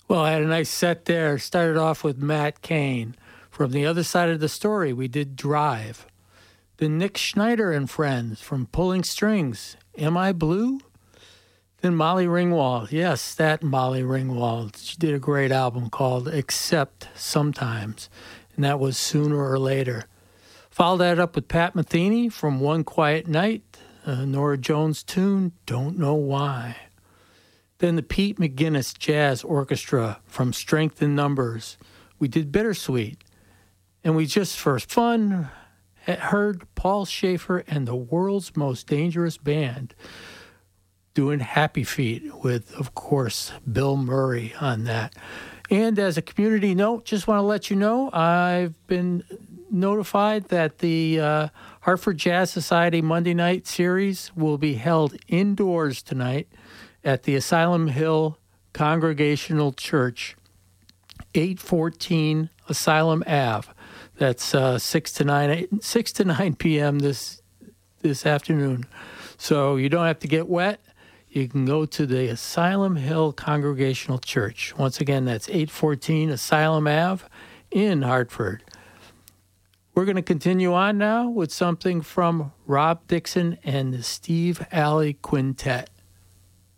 Well, I had a nice set there. Started off with Matt Cain. From the other side of the story, we did Drive. Then Nick Schneider and Friends from Pulling Strings. Am I Blue? Then Molly Ringwald. Yes, that Molly Ringwald. She did a great album called Except Sometimes, and that was Sooner or Later. Followed that up with Pat Metheny from One Quiet Night, Norah Jones tune, Don't Know Why. Then the Pete McGuinness Jazz Orchestra from Strength in Numbers. We did Bittersweet. And we just, for fun, heard Paul Schaefer and the World's Most Dangerous Band doing Happy Feet with, of course, Bill Murray on that. And as a community note, just want to let you know, I've been notified that the Hartford Jazz Society Monday night series will be held indoors tonight at the Asylum Hill Congregational Church, 814 Asylum Ave. That's 6 to 9 p.m. this afternoon. So you don't have to get wet. You can go to the Asylum Hill Congregational Church. Once again, that's 814 Asylum Ave in Hartford. We're going to continue on now with something from Rob Dixon and the Steve Alley Quintet.